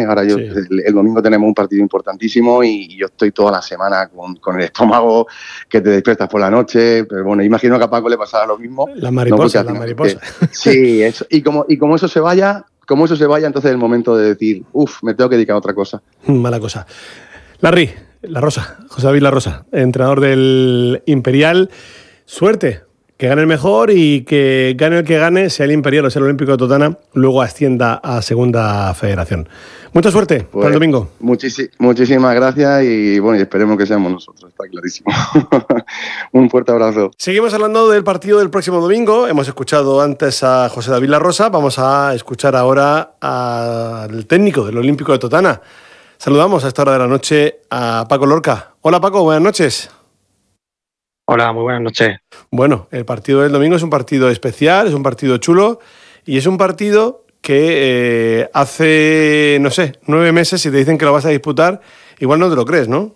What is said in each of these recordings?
Ahora Sí. el domingo tenemos un partido importantísimo y yo estoy toda la semana con el estómago que te despiertas por la noche, pero bueno, imagino que a Paco le pasará lo mismo. La mariposa, ¿no? la mariposa. Sí, eso. Y como eso se vaya, entonces es el momento de decir, me tengo que dedicar a otra cosa. Mala cosa. Larry, La Rosa, José David La Rosa, entrenador del Imperial. Suerte, que gane el mejor y que gane el que gane, sea el Imperial o sea el Olímpico de Totana, luego ascienda a Segunda Federación. Mucha suerte para el domingo. Muchísimas gracias y bueno, y esperemos que seamos nosotros, está clarísimo. Un fuerte abrazo. Seguimos hablando del partido del próximo domingo. Hemos escuchado antes a José David La Rosa, vamos a escuchar ahora al técnico del Olímpico de Totana. Saludamos a esta hora de la noche a Paco Lorca. Hola Paco, buenas noches. Hola, muy buenas noches. Bueno, el partido del domingo es un partido especial, es un partido chulo y es un partido que hace, 9 meses, si te dicen que lo vas a disputar, igual no te lo crees, ¿no?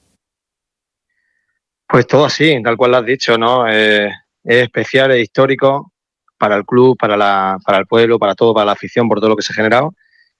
Pues todo así, tal cual lo has dicho, ¿no? Es especial, es histórico para el club, para el pueblo, para todo, para la afición, por todo lo que se ha generado.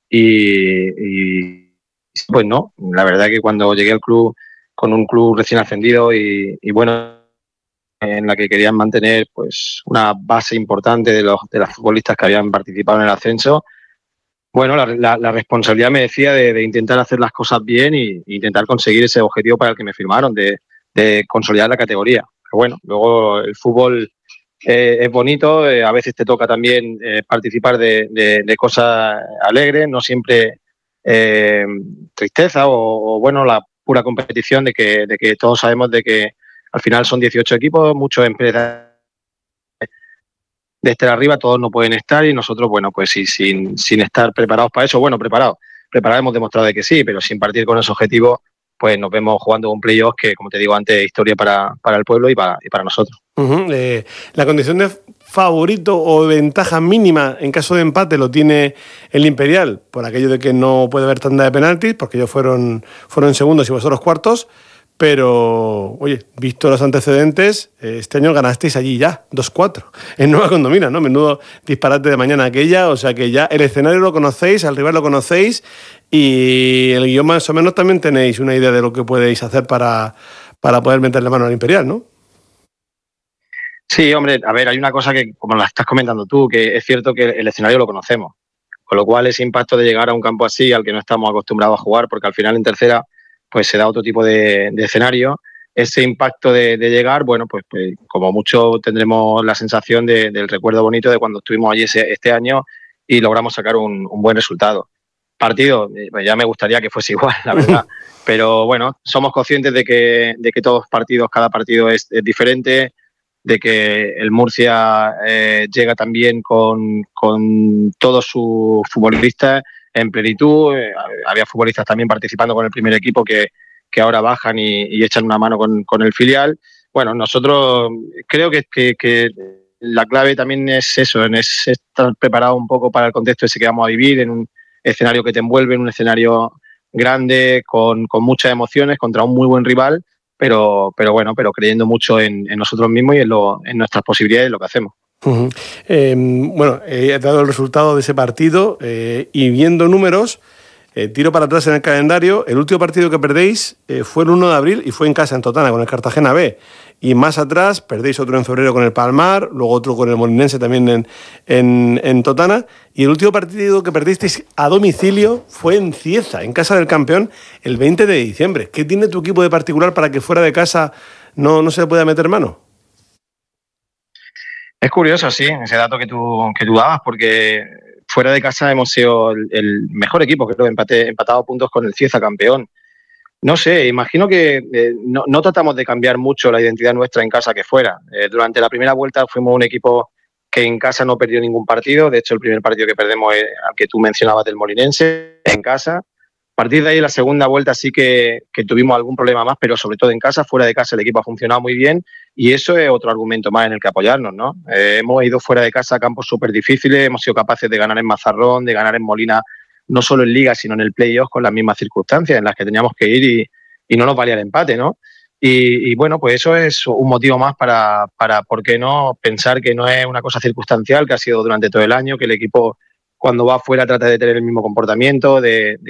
Y pues no, la verdad que cuando llegué al club, con un club recién ascendido y bueno, en la que querían mantener pues una base importante de las futbolistas que habían participado en el ascenso, bueno, la responsabilidad me decía de intentar hacer las cosas bien e intentar conseguir ese objetivo para el que me firmaron, de consolidar la categoría. Pero bueno, luego el fútbol es bonito, a veces te toca también participar de cosas alegres, no siempre tristeza o bueno, la pura competición de que todos sabemos de que al final son 18 equipos, muchos empiezan de estar arriba, todos no pueden estar y nosotros, bueno, pues sí, sin estar preparados para eso, bueno, preparados hemos demostrado de que sí, pero sin partir con ese objetivo, pues nos vemos jugando un playoff que, como te digo antes, es historia para el pueblo y para nosotros. Uh-huh. La condición de favorito o de ventaja mínima en caso de empate lo tiene el Imperial, por aquello de que no puede haber tanda de penaltis, porque ellos fueron segundos y vosotros cuartos. Pero, oye, visto los antecedentes, este año ganasteis allí ya, 2-4, en Nueva Condomina, ¿no? Menudo disparate de mañana aquella, o sea que ya el escenario lo conocéis, al rival lo conocéis y el guión más o menos también tenéis una idea de lo que podéis hacer para poder meterle mano al Imperial, ¿no? Sí, hombre, a ver, hay una cosa que, como la estás comentando tú, que es cierto que el escenario lo conocemos, con lo cual ese impacto de llegar a un campo así al que no estamos acostumbrados a jugar, porque al final en tercera pues se da otro tipo de escenario. Ese impacto de llegar, bueno, pues como mucho tendremos la sensación del recuerdo bonito de cuando estuvimos allí este año y logramos sacar un buen resultado. Partido, pues ya me gustaría que fuese igual, la verdad, pero bueno, somos conscientes de que todos partidos, cada partido es diferente, de que el Murcia llega también con todos sus futbolistas en plenitud. Había futbolistas también participando con el primer equipo que ahora bajan y echan una mano con el filial. Bueno, nosotros creo que la clave también es eso, es estar preparado un poco para el contexto ese que vamos a vivir, en un escenario que te envuelve, en un escenario grande, con muchas emociones, contra un muy buen rival, pero bueno, pero creyendo mucho en nosotros mismos y en nuestras posibilidades y lo que hacemos. Uh-huh. Bueno, he dado el resultado de ese partido y viendo números, tiro para atrás en el calendario, el último partido que perdéis fue el 1 de abril y fue en casa, en Totana, con el Cartagena B. Y más atrás perdéis otro en febrero con el Palmar, luego otro con el Molinense también en Totana. Y el último partido que perdisteis a domicilio fue en Cieza, en casa del campeón, el 20 de diciembre. ¿Qué tiene tu equipo de particular para que fuera de casa no se le pueda meter mano? Es curioso, sí, ese dato que tú dabas, porque fuera de casa hemos sido el mejor equipo, creo, empatado puntos con el Cieza campeón. No sé, imagino que no tratamos de cambiar mucho la identidad nuestra en casa que fuera. Durante la primera vuelta fuimos un equipo que en casa no perdió ningún partido. De hecho, el primer partido que perdemos es al que tú mencionabas del Molinense, en casa. A partir de ahí, la segunda vuelta sí que tuvimos algún problema más, pero sobre todo en casa. Fuera de casa el equipo ha funcionado muy bien y eso es otro argumento más en el que apoyarnos, ¿no? Hemos ido fuera de casa a campos súper difíciles, hemos sido capaces de ganar en Mazarrón, de ganar en Molina, no solo en Liga, sino en el playoff, con las mismas circunstancias en las que teníamos que ir y no nos valía el empate, ¿no? Y bueno, pues eso es un motivo más para, ¿por qué no?, pensar que no es una cosa circunstancial, que ha sido durante todo el año, que el equipo cuando va afuera trata de tener el mismo comportamiento, de